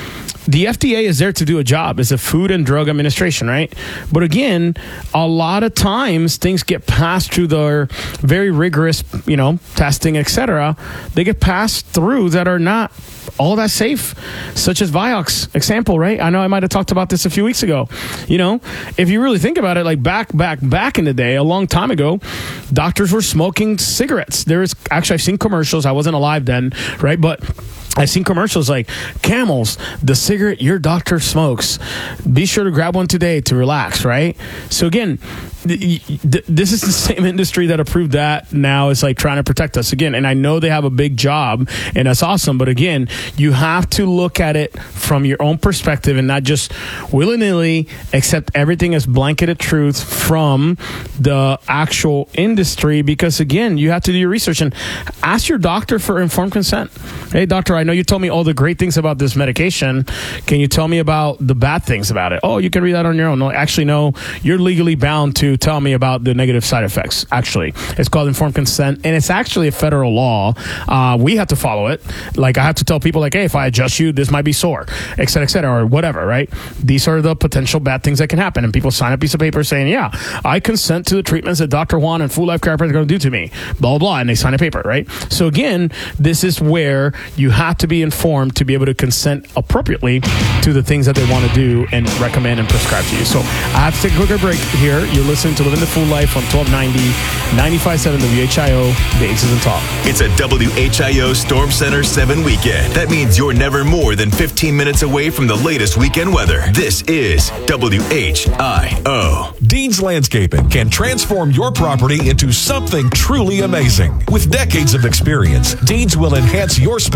the F D A is there to do a job. It's a Food and Drug Administration, right? But again, a lot of times things get passed through their very rigorous, you know, testing, et cetera. They get passed through that are not all that safe, such as Vioxx example, right? I know I might have talked about this a few weeks ago. You know, if you really think about it, like back, back, back in the day, a long time ago, doctors were smoking cigarettes. There is actually, I've seen commercials. I wasn't alive then, right? But I've seen commercials like Camels, the cigarette your doctor smokes. Be sure to grab one today to relax, right? So again, th- th- this is the same industry that approved that now is like trying to protect us again. And I know they have a big job, and that's awesome. But again, you have to look at it from your own perspective and not just willy-nilly accept everything as blanketed truth from the actual industry, because again, you have to do your research and ask your doctor for informed consent. Hey, doctor, I know you told me all the great things about this medication. Can you tell me about the bad things about it? Oh, you can read that on your own. No, actually, no. You're legally bound to tell me about the negative side effects. Actually, it's called informed consent, and it's actually a federal law. Uh, we have to follow it. Like, I have to tell people, like, hey, if I adjust you, this might be sore, et cetera, et cetera, or whatever, right? These are the potential bad things that can happen. And people sign a piece of paper saying, yeah, I consent to the treatments that Doctor Juan and Full Life Chiropractic are going to do to me, blah, blah, blah, and they sign a paper, right? So again, this is where you have to be informed to be able to consent appropriately to the things that they want to do and recommend and prescribe to you. So I have to take a quicker break here. You're listening to Living the Full Life on twelve ninety, ninety-five point seven W H I O, the Aces and Talk. It's a W H I O Storm Center seven weekend. That means you're never more than fifteen minutes away from the latest weekend weather. This is W H I O. Dean's Landscaping can transform your property into something truly amazing. With decades of experience, Dean's will enhance your space by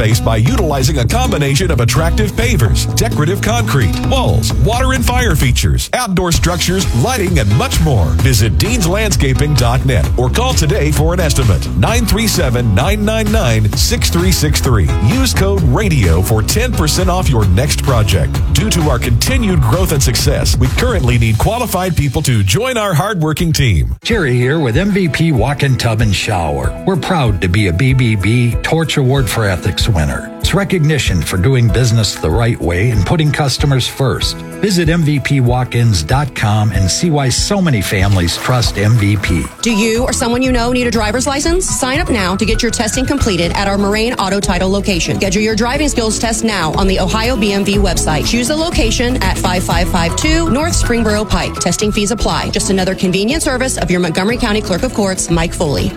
utilizing a combination of attractive pavers, decorative concrete, walls, water and fire features, outdoor structures, lighting, and much more. Visit deans landscaping dot net or call today for an estimate. nine three seven, nine nine nine, six three six three. Use code RADIO for ten percent off your next project. Due to our continued growth and success, we currently need qualified people to join our hardworking team. Jerry here with M V P Walk-In Tub and Shower. We're proud to be a B B B Torch Award for Ethics winner. It's recognition for doing business the right way and putting customers first. Visit M V P walk ins dot com and see why so many families trust M V P. Do you or someone you know need a driver's license? Sign up now to get your testing completed at our Moraine Auto Title location. Schedule your driving skills test now on the Ohio B M V website. Choose the location at five five five two North Springboro Pike. Testing fees apply. Just another convenient service of your Montgomery County Clerk of Courts, Mike Foley.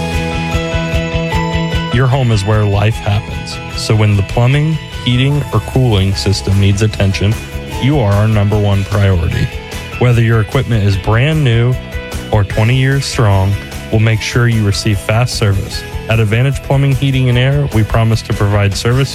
Your home is where life happens. So when the plumbing, heating, or cooling system needs attention, you are our number one priority. Whether your equipment is brand new or twenty years strong, we'll make sure you receive fast service. At Advantage Plumbing, Heating, and Air, we promise to provide service